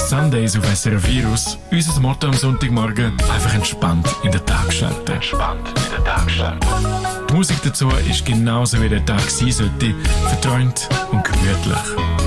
Sundays auf SRF Virus. Unser Motto am Sonntagmorgen: einfach entspannt in den Tag starten. Die Musik dazu ist genauso wie der Tag sein sollte: verträumt und gemütlich.